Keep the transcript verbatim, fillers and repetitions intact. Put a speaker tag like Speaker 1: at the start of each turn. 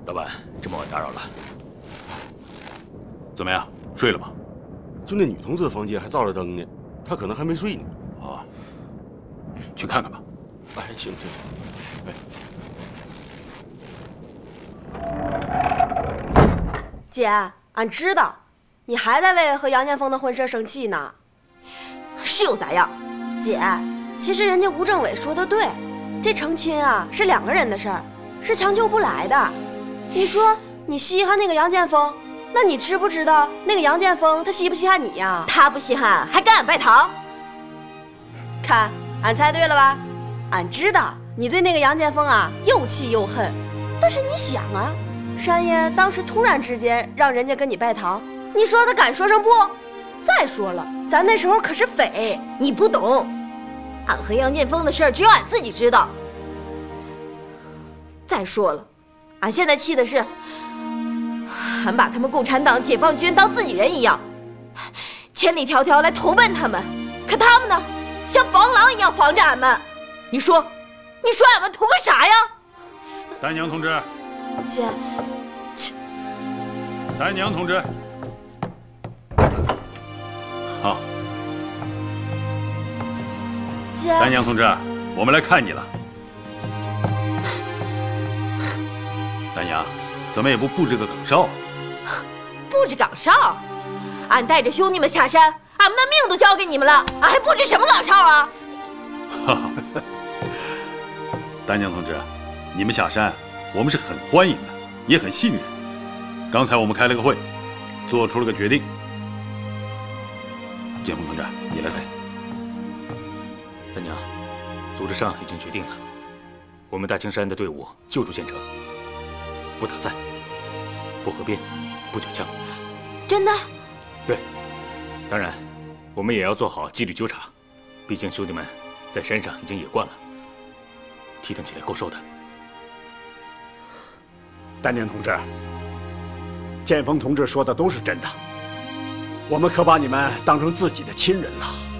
Speaker 1: 老板，这么晚打扰了。怎么样，睡了吗？
Speaker 2: 就那女同志的房间还照着灯呢，她可能还没睡呢。
Speaker 1: 啊，去看看吧。
Speaker 2: 哎，请请。
Speaker 3: 哎。姐，俺知道，你还在为和杨建峰的婚事生气呢。是又咋样？姐，其实人家吴政委说的对，这成亲啊是两个人的事儿，是强求不来的。你说你稀罕那个杨建峰，那你知不知道那个杨建峰他稀不稀罕你呀？他不稀罕，还跟俺拜堂。看，俺猜对了吧？俺知道你对那个杨建峰啊又气又恨，但是你想啊，山爷当时突然之间让人家跟你拜堂，你说他敢说声不？再说了，咱那时候可是匪，你不懂。俺和杨建峰的事儿只有俺自己知道。再说了，俺现在气的是，俺把他们共产党、解放军当自己人一样，千里迢迢来投奔他们，可他们呢，像防狼一样防着俺们。你说，你说俺们图个啥呀？
Speaker 1: 丹娘同志，
Speaker 3: 姐，
Speaker 1: 丹娘同志，好，
Speaker 3: 姐，
Speaker 1: 丹娘同志，我们来看你了。丹娘，怎么也不布置个岗哨？
Speaker 3: 布置岗哨？俺带着兄弟们下山，俺们的命都交给你们了，俺还布置什么岗哨啊？
Speaker 1: 哈哈，丹娘同志，你们下山，我们是很欢迎的，也很信任。刚才我们开了个会，做出了个决定。建峰同志，你来说。
Speaker 4: 丹娘，组织上已经决定了，我们大青山的队伍就住县城，不打散，不合编，不缴枪。
Speaker 3: 真的？
Speaker 4: 对，当然，我们也要做好纪律纠察，毕竟兄弟们在山上已经野惯了，提腾起来够受的。
Speaker 5: 丹宁同志，建峰同志说的都是真的，我们可把你们当成自己的亲人了。